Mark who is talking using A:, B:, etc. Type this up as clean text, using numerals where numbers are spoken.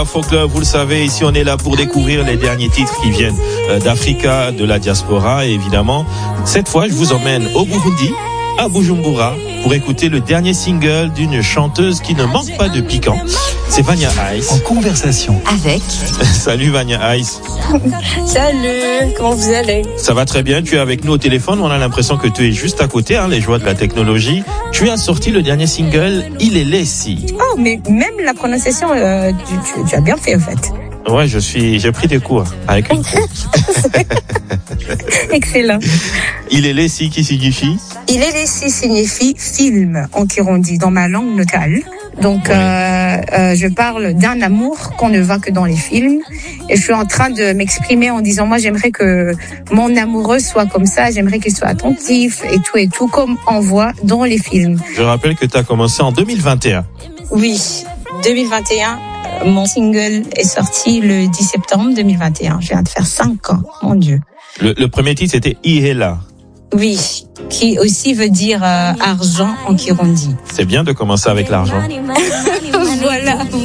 A: Afro Club, vous le savez, ici on est là pour découvrir les derniers titres qui viennent d'Africa, de la diaspora. Et évidemment, cette fois, je vous emmène au Burundi, à Bujumbura, pour écouter le dernier single d'une chanteuse qui ne manque pas de piquant. C'est Vania Ice.
B: En conversation
C: avec.
A: Salut Vania Ice.
D: Salut, comment vous allez?
A: Ça va très bien, tu es avec nous au téléphone, on a l'impression que tu es juste à côté, les joies de la technologie. Tu as sorti le dernier single, Il est laissé.
D: Oh, mais même la prononciation, tu as bien fait en fait.
A: Ouais, j'ai pris des cours avec une prof.
D: Excellent.
A: Il est laissé qui signifie?
D: Il est laissé signifie film en kirundi dans ma langue natale. Donc, je parle d'un amour qu'on ne voit que dans les films. Et je suis en train de m'exprimer en disant, moi, j'aimerais que mon amoureux soit comme ça. J'aimerais qu'il soit attentif et tout, comme on voit dans les films.
A: Je rappelle que tu as commencé en 2021.
D: Oui, 2021. Mon single est sorti le 10 septembre 2021. Je viens de faire 5 ans, mon Dieu.
A: Le premier titre, c'était Ihela.
D: Oui, qui aussi veut dire argent en kirundi.
A: C'est bien de commencer avec l'argent.
D: Voilà.